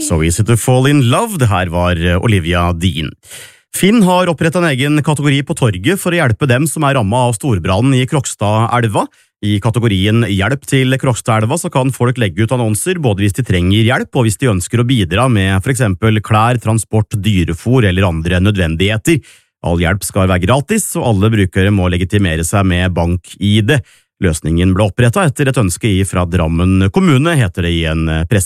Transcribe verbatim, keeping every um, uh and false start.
So easy to fall in love, det her var Olivia Dean. Finn har opprettet en egen kategori på torget for å hjelpe dem som er rammet av storbrannen i Krokstadelva. I kategorien Hjelp til Krokstadelva så kan folk legge ut annonser både hvis de trenger hjelp og hvis de ønsker å bidra med for eksempel klær, transport, dyrefôr eller andre nødvendigheter. All hjelp skal være gratis, og alle brukere må legitimere seg med bank-I D. Løsningen ble opprettet etter et ønske fra Drammen kommune, heter det i en presse.